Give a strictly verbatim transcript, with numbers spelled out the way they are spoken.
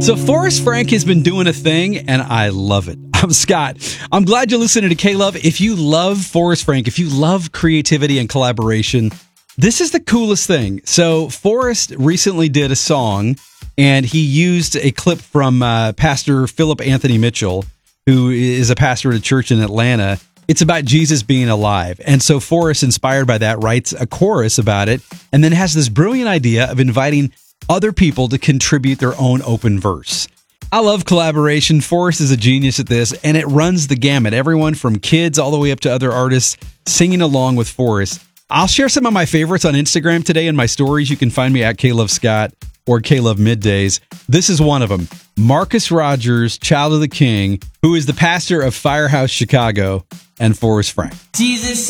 So Forrest Frank has been doing a thing, and I love it. I'm Scott. I'm glad you're listening to K-Love. If you love Forrest Frank, if you love creativity and collaboration, this is the coolest thing. So Forrest recently did a song, and he used a clip from uh, Pastor Philip Anthony Mitchell, who is a pastor at a church in Atlanta. It's about Jesus being alive. And so Forrest, inspired by that, writes a chorus about it, and then has this brilliant idea of inviting other people to contribute their own open verse. I love collaboration. Forrest is a genius at this, and it runs the gamut. Everyone from kids all the way up to other artists singing along with Forrest. I'll share some of my favorites on Instagram today in my stories. You can find me at K-Love Scott or K-Love Middays. This is one of them. Marcus Rogers, Child of the King, who is the pastor of Firehouse Chicago, and Forrest Frank. Jesus.